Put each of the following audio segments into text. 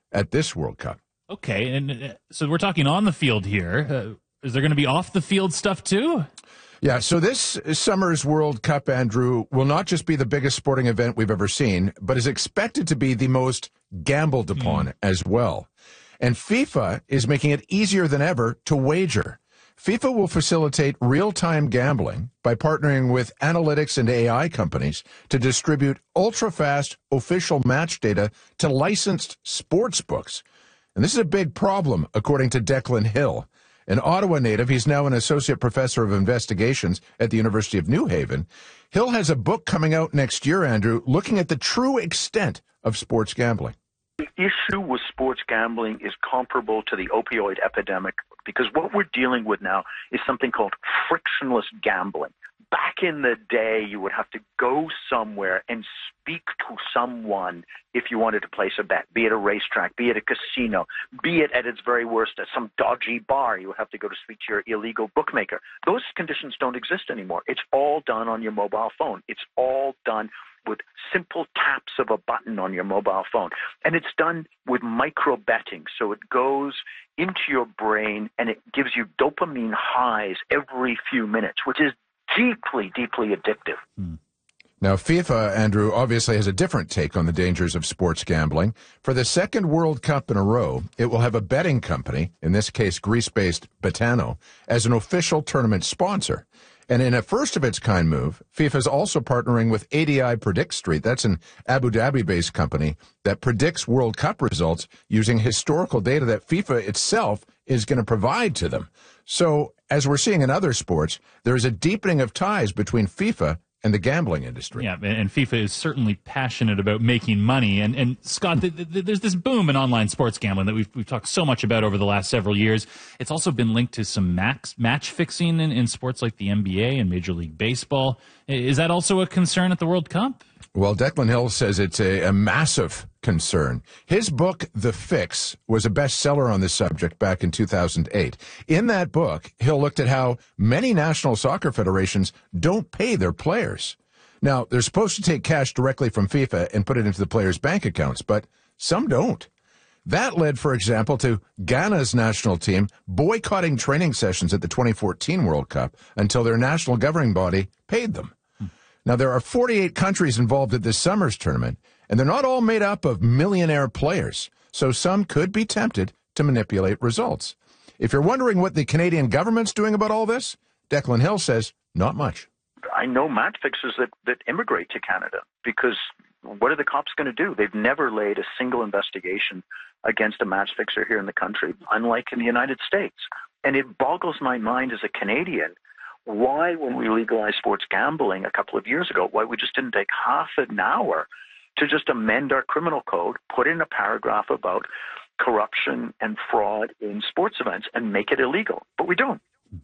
at this World Cup. Okay, and so we're talking on the field here. Is there going to be off the field stuff too? Yeah, so this summer's World Cup, Andrew, will not just be the biggest sporting event we've ever seen, but is expected to be the most gambled upon as well. And FIFA is making it easier than ever to wager. FIFA will facilitate real-time gambling by partnering with analytics and AI companies to distribute ultra-fast official match data to licensed sports books. And this is a big problem, according to Declan Hill. An Ottawa native, he's now an associate professor of investigations at the University of New Haven. Hill has a book coming out next year, Andrew, looking at the true extent of sports gambling. The issue with sports gambling is comparable to the opioid epidemic because what we're dealing with now is something called frictionless gambling. Back in the day, you would have to go somewhere and speak to someone if you wanted to place a bet, be it a racetrack, be it a casino, be it at its very worst at some dodgy bar. You would have to go to speak to your illegal bookmaker. Those conditions don't exist anymore. It's all done on your mobile phone. It's all done with simple taps of a button on your mobile phone. And it's done with micro betting. So it goes into your brain and it gives you dopamine highs every few minutes, which is deeply, deeply addictive. Now, FIFA, Andrew, obviously has a different take on the dangers of sports gambling. For the second World Cup in a row, it will have a betting company, in this case Greece-based Betano, as an official tournament sponsor. And in a first-of-its-kind move, FIFA is also partnering with ADI Predict Street. That's an Abu Dhabi-based company that predicts World Cup results using historical data that FIFA itself is going to provide to them. So, as we're seeing in other sports, there is a deepening of ties between FIFA and the gambling industry. Yeah, and FIFA is certainly passionate about making money. And Scott, there's this boom in online sports gambling that we've talked so much about over the last several years. It's also been linked to some match fixing in sports like the NBA and Major League Baseball. Is that also a concern at the World Cup? Well, Declan Hill says it's a massive concern. His book, The Fix, was a bestseller on this subject back in 2008. In that book, Hill looked at how many national soccer federations don't pay their players. Now, they're supposed to take cash directly from FIFA and put it into the players' bank accounts, but some don't. That led, for example, to Ghana's national team boycotting training sessions at the 2014 World Cup until their national governing body paid them. Now, there are 48 countries involved at this summer's tournament, and they're not all made up of millionaire players, so some could be tempted to manipulate results. If you're wondering what the Canadian government's doing about all this, Declan Hill says not much. I know match fixers that immigrate to Canada because what are the cops going to do? They've never laid a single investigation against a match fixer here in the country, unlike in the United States. And it boggles my mind as a Canadian why, when we legalized sports gambling a couple of years ago, why we just didn't take half an hour to just amend our criminal code, put in a paragraph about corruption and fraud in sports events and make it illegal. But we don't.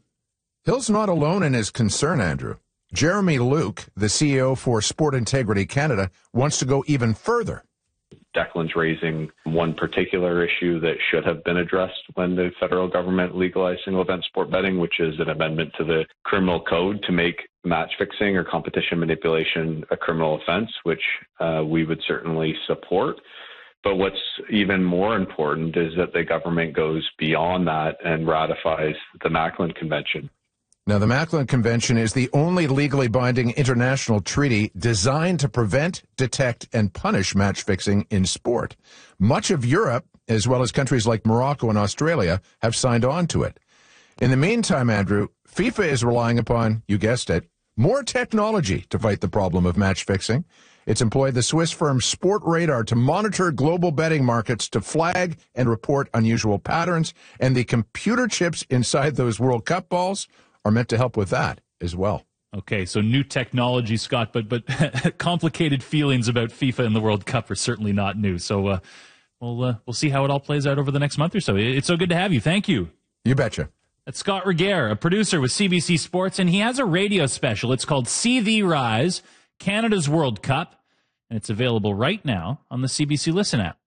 Hill's not alone in his concern, Andrew. Jeremy Luke, the CEO for Sport Integrity Canada, wants to go even further. Declan's raising one particular issue that should have been addressed when the federal government legalized single-event sport betting, which is an amendment to the criminal code to make match fixing or competition manipulation a criminal offense, which we would certainly support. But what's even more important is that the government goes beyond that and ratifies the Macklin Convention. Now, the Macklin Convention is the only legally binding international treaty designed to prevent, detect, and punish match fixing in sport. Much of Europe, as well as countries like Morocco and Australia, have signed on to it. In the meantime, Andrew, FIFA is relying upon, you guessed it, more technology to fight the problem of match fixing. It's employed the Swiss firm Sportradar to monitor global betting markets, to flag and report unusual patterns, and the computer chips inside those World Cup balls are meant to help with that as well. Okay, so new technology, Scott, but complicated feelings about FIFA and the World Cup are certainly not new. So we'll see how it all plays out over the next month or so. It's so good to have you. Thank you. You betcha. That's Scott Regehr, a producer with CBC Sports, and he has a radio special. It's called See Thee Rise, Canada's World Cup, and it's available right now on the CBC Listen app.